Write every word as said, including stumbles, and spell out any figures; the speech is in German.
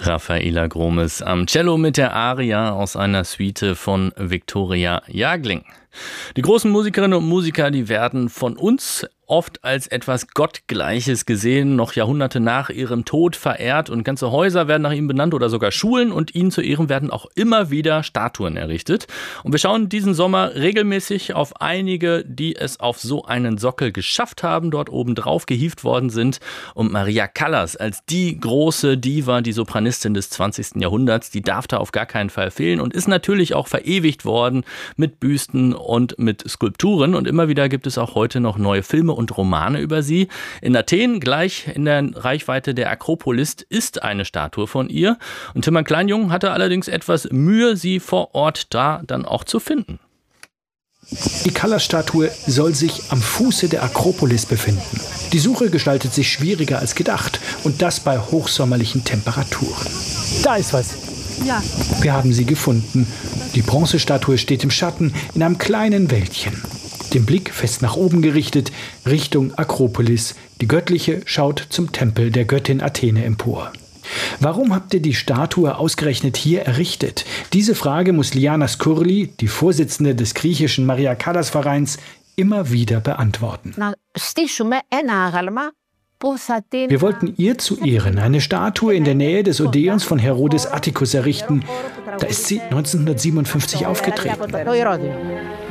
Raffaela Gromes am Cello mit der Aria aus einer Suite von Viktoria Jagling. Die großen Musikerinnen und Musiker, die werden von uns oft als etwas Gottgleiches gesehen, noch Jahrhunderte nach ihrem Tod verehrt und ganze Häuser werden nach ihm benannt oder sogar Schulen und ihnen zu Ehren werden auch immer wieder Statuen errichtet. Und wir schauen diesen Sommer regelmäßig auf einige, die es auf so einen Sockel geschafft haben, dort oben drauf gehievt worden sind. Und Maria Callas als die große Diva, die Sopranistin des zwanzigsten Jahrhunderts, die darf da auf gar keinen Fall fehlen und ist natürlich auch verewigt worden mit Büsten und mit Skulpturen. Und immer wieder gibt es auch heute noch neue Filme und Romane über sie. In Athen, gleich in der Reichweite der Akropolis, ist eine Statue von ihr. Und Timmer Kleinjung hatte allerdings etwas Mühe, sie vor Ort da dann auch zu finden. Die Callas-Statue soll sich am Fuße der Akropolis befinden. Die Suche gestaltet sich schwieriger als gedacht und das bei hochsommerlichen Temperaturen. Da ist was. Ja. Wir haben sie gefunden. Die Bronzestatue steht im Schatten in einem kleinen Wäldchen. Den Blick fest nach oben gerichtet, Richtung Akropolis. Die Göttliche schaut zum Tempel der Göttin Athene empor. Warum habt ihr die Statue ausgerechnet hier errichtet? Diese Frage muss Liana Skurli, die Vorsitzende des griechischen Maria Callas Vereins, immer wieder beantworten. Wir wollten ihr zu Ehren eine Statue in der Nähe des Odeons von Herodes Atticus errichten. Da ist sie neunzehnhundertsiebenundfünfzig aufgetreten.